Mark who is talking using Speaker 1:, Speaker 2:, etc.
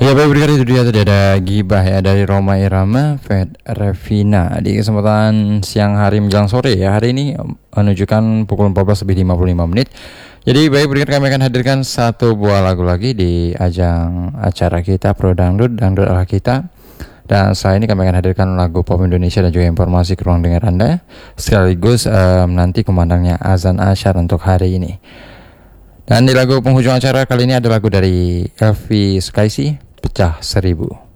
Speaker 1: Ya baik, berikut itu dia tadi ada gibah ya dari Roma Irama, Fed Revina di kesempatan siang hari menjelang sore ya. Hari ini menunjukkan pukul 14 lebih 55 menit. Jadi baik, berikut kami akan hadirkan satu buah lagu lagi di ajang acara kita Pro Dangdut, Dangdut ala kita. Dan saat ini kami akan hadirkan lagu pop Indonesia dan juga informasi ke ruang dengar Anda. Sekaligus nanti kumandangnya azan asyar untuk hari ini. Dan di lagu penghujung acara kali ini ada lagu dari Elvi Sukaisi, Pecah Seribu.